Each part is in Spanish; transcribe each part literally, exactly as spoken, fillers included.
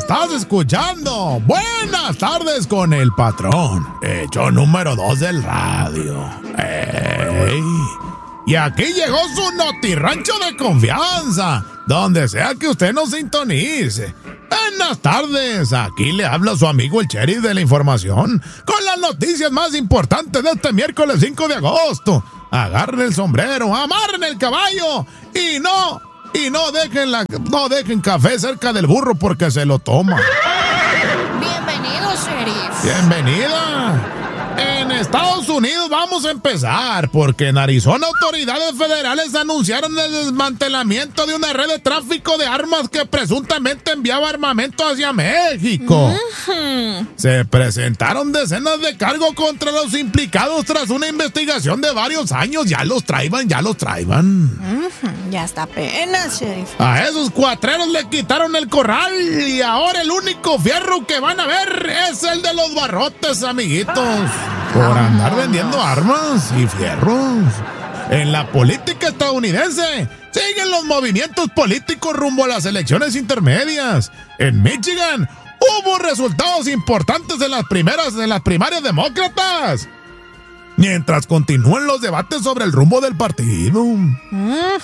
Estás escuchando Buenas tardes con el patrón, hecho número dos del radio. ¡Ey! Y aquí llegó su notirrancho de confianza, donde sea que usted nos sintonice. Buenas tardes, aquí le habla su amigo el sheriff de la información, con las noticias más importantes de este miércoles cinco de agosto. Agarren el sombrero, amarren el caballo y no, y no dejen, la, no dejen café cerca del burro porque se lo toma. Bienvenido, sheriff. Bienvenida. En Estados Unidos vamos a empezar, porque en Arizona autoridades federales anunciaron el desmantelamiento de una red de tráfico de armas que presuntamente enviaba armamento hacia México. Uh-huh. Se presentaron decenas de cargos contra los implicados tras una investigación de varios años. Ya los traiban, ya los traiban. Uh-huh. Ya está apenas, sheriff. A esos cuatreros le quitaron el corral y ahora el único fierro que van a ver es el de los barrotes, amiguitos. Por andar vendiendo armas y fierros. En la política estadounidense siguen los movimientos políticos rumbo a las elecciones intermedias. En Michigan hubo resultados importantes en las primeras de las primarias demócratas, mientras continúan los debates sobre el rumbo del partido. Uh-huh.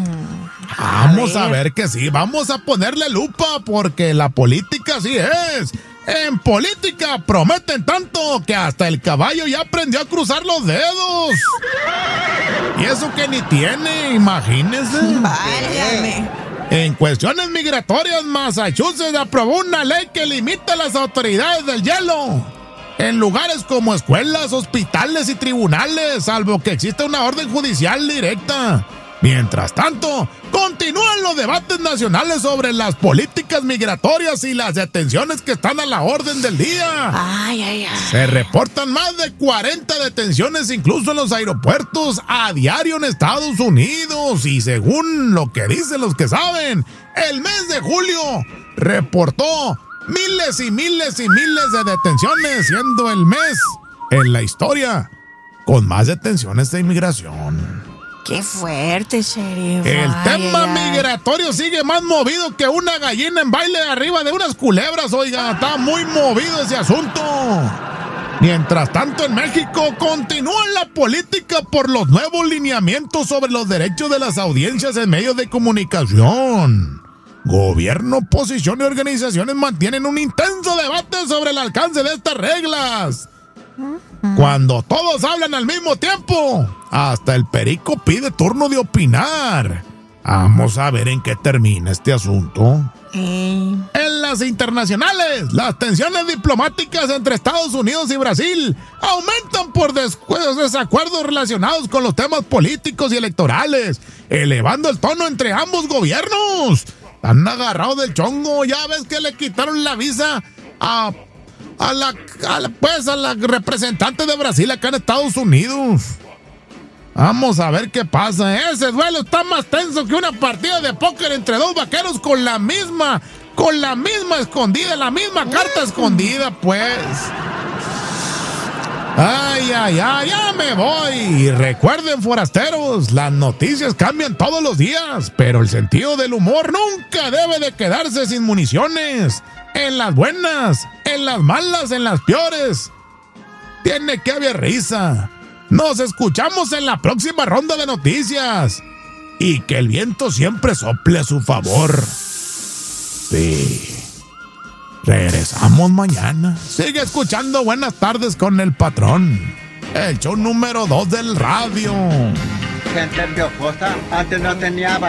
Vamos a ver. a ver que sí, vamos a ponerle lupa porque la política sí es. En política prometen tanto que hasta el caballo ya aprendió a cruzar los dedos. Y eso que ni tiene, imagínense. Válgame. En cuestiones migratorias, Massachusetts aprobó una ley que limita las autoridades del hielo en lugares como escuelas, hospitales y tribunales, salvo que exista una orden judicial directa. Mientras tanto, continúan los debates nacionales sobre las políticas migratorias y las detenciones que están a la orden del día. Ay, ay, ay. Se reportan más de cuarenta detenciones incluso en los aeropuertos a diario en Estados Unidos. Y según lo que dicen los que saben, el mes de julio reportó miles y miles y miles de detenciones, siendo el mes en la historia con más detenciones de inmigración. ¡Qué fuerte, sheriff! El ay, tema ay, ay. migratorio sigue más movido que una gallina en baile arriba de unas culebras, oiga. Está muy movido ese asunto. Mientras tanto, en México continúa la política por los nuevos lineamientos sobre los derechos de las audiencias en medios de comunicación. Gobierno, oposición y organizaciones mantienen un intenso debate sobre el alcance de estas reglas. Cuando todos hablan al mismo tiempo, hasta el perico pide turno de opinar. Vamos a ver en qué termina este asunto. Eh. En las internacionales, las tensiones diplomáticas entre Estados Unidos y Brasil aumentan por des- desacuerdos relacionados con los temas políticos y electorales, elevando el tono entre ambos gobiernos. Están agarrados del chongo. Ya ves que le quitaron la visa a... A la, a la, pues, a la representante de Brasil acá en Estados Unidos. Vamos a ver qué pasa. Ese duelo está más tenso que una partida de póker entre dos vaqueros con la misma, con la misma escondida, la misma carta escondida, pues. Ay, ay, ay, ya me voy. Y recuerden, forasteros, las noticias cambian todos los días, pero el sentido del humor nunca debe de quedarse sin municiones. En las buenas, en las malas, en las peores, tiene que haber risa. Nos escuchamos en la próxima ronda de noticias. Y que el viento siempre sople a su favor. Sí. Regresamos mañana. Sigue escuchando Buenas tardes con el patrón, el show número dos del radio. Gente piojosa, antes no tenía